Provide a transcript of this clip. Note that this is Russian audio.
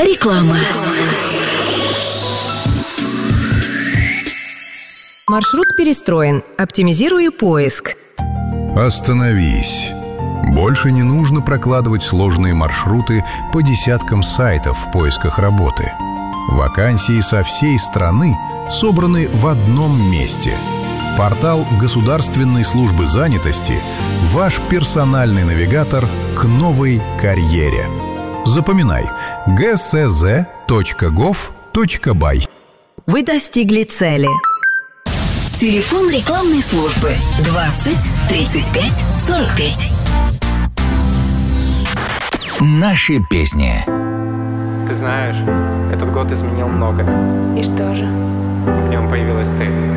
Реклама. Маршрут перестроен. Оптимизирую поиск. Остановись. Больше не нужно прокладывать сложные маршруты по десяткам сайтов в поисках работы. Вакансии со всей страны собраны в одном месте. Портал Государственной службы занятости – ваш персональный навигатор к новой карьере. Запоминай: gsz.gov.by. Вы достигли цели. Телефон рекламной службы 20 35 45. Наши песни. Ты знаешь, этот год изменил много. И что же? В нем появилась ты.